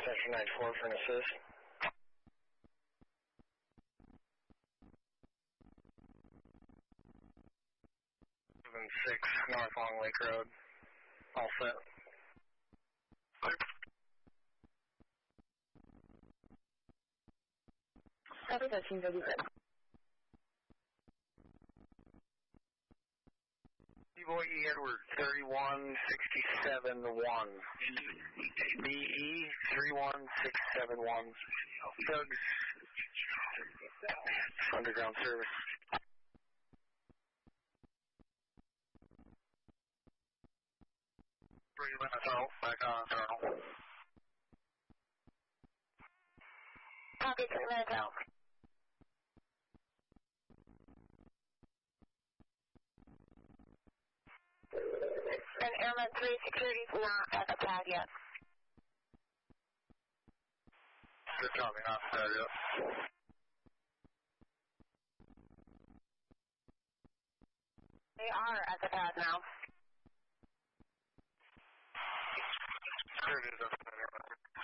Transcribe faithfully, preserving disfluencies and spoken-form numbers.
Section ninety-four for an assist. seven six North Long Lake Road. All set. Copy thirteen thirty-six. Boy E Edward thirty-one sixty-seven one. B E three one six seven one. Doug's underground service. Three minutes out, back on internal. Copy, three minutes out. And Airman three, security is not at the pad yet. Good copy, not there yet. They are at the pad now. Security is at